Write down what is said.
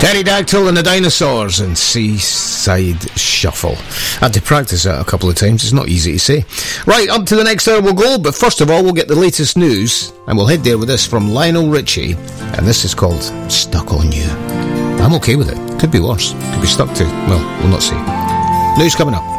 Pterodactyl and the Dinosaurs and Seaside Shuffle. I had to practice that a couple of times. It's not easy to say. Right, up to the next hour we'll go, but first of all we'll get the latest news, and we'll head there with this from Lionel Richie, and this is called Stuck on You. I'm okay with it. Could be worse. Could be stuck to, well, we'll not see. News coming up.